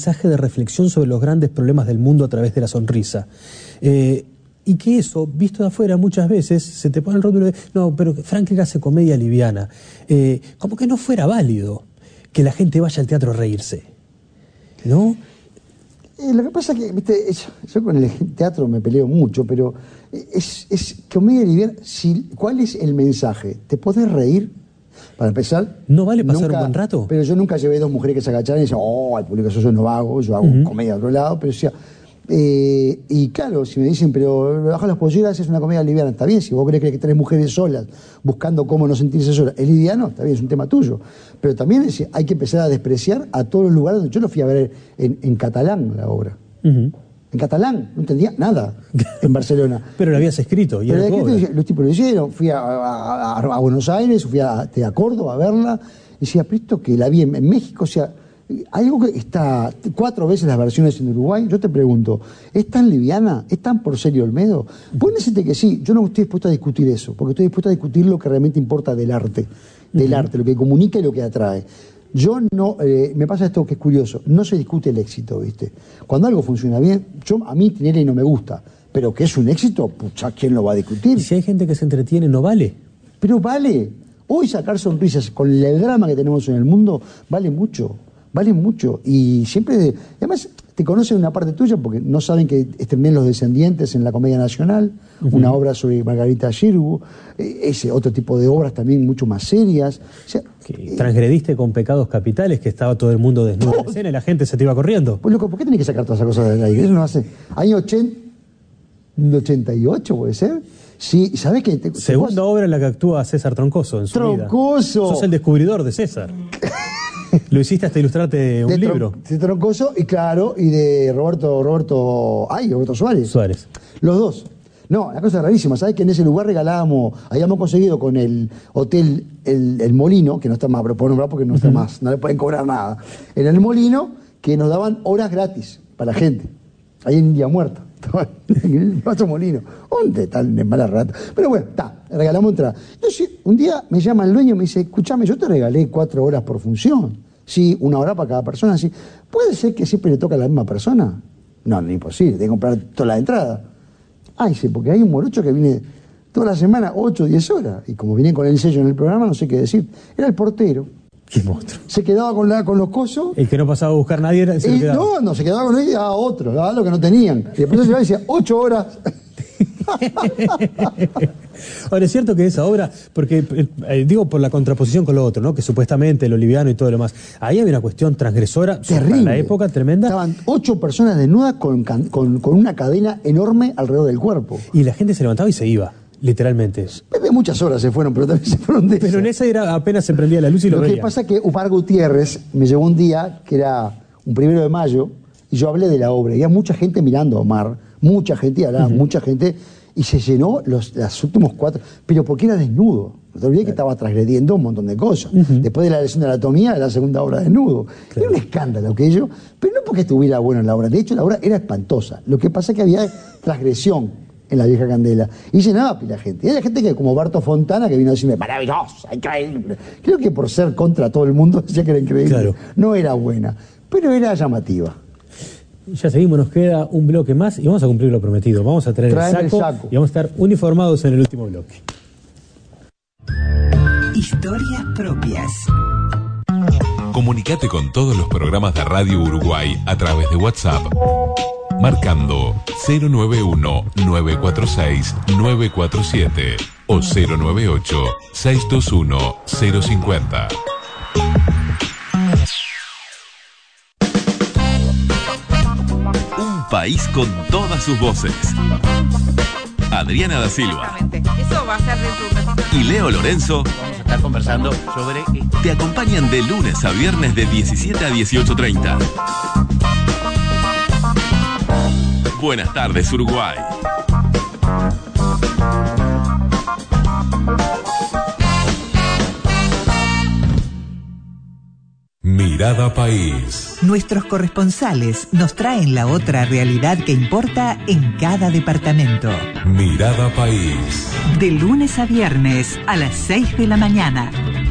mensaje de reflexión sobre los grandes problemas del mundo a través de la sonrisa. Y que eso, visto de afuera, muchas veces se te pone el rótulo de, no, pero Franklin hace comedia liviana. Como que no fuera válido que la gente vaya al teatro a reírse, ¿no? Lo que pasa es que, viste, yo con el teatro me peleo mucho, pero es comedia liviana. ¿Cuál es el mensaje? ¿Te podés reír? Para empezar... ¿No vale pasar un buen rato? Pero yo nunca llevé dos mujeres que se agacharan y decían, oh, al público eso no hago, yo hago comedia de otro lado, pero decía... y claro, si me dicen, pero baja las polleras es una comedia liviana, está bien, si vos crees que tres mujeres solas buscando cómo no sentirse solas, es liviano, está bien, es un tema tuyo, pero también hay que empezar a despreciar a todos los lugares donde yo lo fui a ver en catalán la obra. En catalán, no entendía nada en Barcelona. Pero lo habías escrito. Y los tipos lo hicieron, fui a Buenos Aires, fui a Córdoba a verla, y decía, pero esto que la vi en México, o sea, hay algo que está 4 veces las versiones en Uruguay. Yo te pregunto, ¿es tan liviana? ¿Es tan por serio Olmedo? Vos decís que sí, yo no estoy dispuesto a discutir eso, porque estoy dispuesto a discutir lo que realmente importa del arte, lo que comunica y lo que atrae. Yo no, me pasa esto que es curioso, no se discute el éxito, ¿viste? Cuando algo funciona bien, a mí Tinelli no me gusta, pero que es un éxito, pucha, ¿quién lo va a discutir? Y si hay gente que se entretiene, ¿no vale? Pero vale. Hoy sacar sonrisas con el drama que tenemos en el mundo vale mucho. Vale mucho. Y siempre... Además, te conocen una parte tuya porque no saben que estén Los Descendientes en la Comedia Nacional, una obra sobre Margarita Xirgu, ese otro tipo de obras también mucho más serias. O sea, transgrediste con Pecados Capitales, que estaba todo el mundo desnudo en escena y la gente se te iba corriendo. Pues loco, ¿por qué tenés que sacar todas esas cosas de ahí? Eso no hace... Año 88, ¿puede ser? Sí, ¿sabés qué? Segunda obra en la que actúa César Troncoso en su vida. ¡Troncoso! Sos el descubridor de César. Lo hiciste hasta ilustrarte un libro. De Troncoso y claro, y de Roberto Suárez. Los dos. No, la cosa es rarísima. ¿Sabes que en ese lugar habíamos conseguido con el hotel el Molino, que no está más, pero puedo nombrar porque no está más, no le pueden cobrar nada. En el Molino, que nos daban horas gratis para la gente. Ahí en Día Muerto. En el Paso Molino. ¿Dónde están de mala rata? Pero bueno, regalamos entrada. Entonces, un día me llama el dueño y me dice, escúchame, yo te regalé 4 horas por función. Sí, 1 hora para cada persona. Sí. ¿Puede ser que siempre le toca a la misma persona? No, no es imposible, tengo que comprar toda la entrada. Sí, porque hay un morocho que viene toda la semana, 8 o 10 horas. Y como viene con el sello en el programa, no sé qué decir. Era el portero. Qué monstruo. Se quedaba con los cosos. El que no pasaba a buscar nadie era... No, se quedaba con él y daba otro, daba lo que no tenían. Y después se llevaba y decía, 8 horas... Ahora, es cierto que esa obra, porque digo por la contraposición con lo otro, ¿no? Que supuestamente lo liviano y todo lo más, ahí había una cuestión transgresora, terrible, para la época tremenda. Estaban 8 personas desnudas con una cadena enorme alrededor del cuerpo. Y la gente se levantaba y se iba, literalmente. De muchas horas se fueron, pero también se fueron de Pero en esa era apenas se prendía la luz y lo veía. Lo que pasa es que Upar Gutiérrez me llevó un día, que era un 1 de mayo, y yo hablé de la obra. Y había mucha gente mirando a Omar, mucha gente, y hablaba mucha gente, y se llenó los últimos 4, pero porque era desnudo. No te olvidé que estaba transgrediendo un montón de cosas. Después de la lección de anatomía, era la segunda obra desnudo. Claro. Era un escándalo aquello, pero no porque estuviera bueno en la obra. De hecho, la obra era espantosa. Lo que pasa es que había transgresión en la vieja candela. Y llenaba pila gente. Y había gente que, como Barto Fontana, que vino a decirme, maravillosa, increíble. Creo que por ser contra todo el mundo, decía que era increíble. Claro. No era buena, pero era llamativa. Ya seguimos, nos queda un bloque más y vamos a cumplir lo prometido. Vamos a traer el saco y vamos a estar uniformados en el último bloque. Historias propias. Comunicate con todos los programas de Radio Uruguay a través de WhatsApp, marcando 091-946-947 o 098-621-050. País con todas sus voces. Adriana da Silva. Eso va a ser y Leo Lorenzo vamos a estar conversando sobre... te acompañan de lunes a viernes de 17 a 18:30. Buenas tardes, Uruguay. Mirada País. Nuestros corresponsales nos traen la otra realidad que importa en cada departamento. Mirada País. De lunes a viernes a las 6 de la mañana.